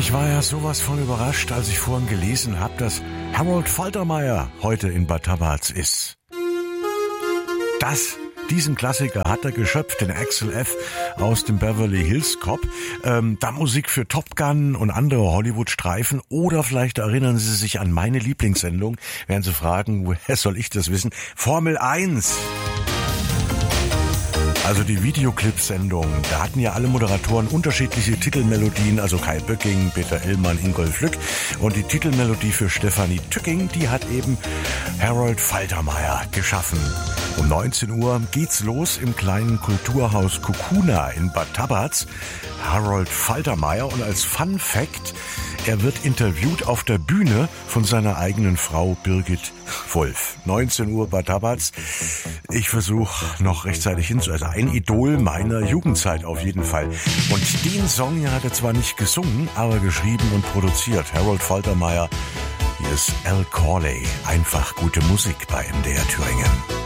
Ich war ja sowas von überrascht, als ich vorhin gelesen habe, dass Harold Faltermeyer heute in Bad Tabatz ist. Diesen Klassiker hat er geschöpft, den Axel F. aus dem Beverly Hills Cop. Da Musik für Top Gun und andere Hollywood-Streifen. Oder vielleicht erinnern Sie sich an meine Lieblingssendung. Werden Sie fragen, woher soll ich das wissen? Formel 1. Also die Videoclip-Sendung, da hatten ja alle Moderatoren unterschiedliche Titelmelodien, also Kai Böcking, Peter Illmann, Ingolf Lück. Und die Titelmelodie für Stefanie Tücking, die hat eben Harold Faltermeyer geschaffen. Um 19 Uhr geht's los im kleinen Kulturhaus Kukuna in Bad Tabatz. Harold Faltermeyer, und als Fun Fact: er wird interviewt auf der Bühne von seiner eigenen Frau Birgit Wolf. 19 Uhr Bad Tabatz. Ich versuche noch rechtzeitig hinzuhören. Also ein Idol meiner Jugendzeit auf jeden Fall. Und den Song hat er zwar nicht gesungen, aber geschrieben und produziert. Harold Faltermeyer. Hier ist Al Corley. Einfach gute Musik bei MDR Thüringen.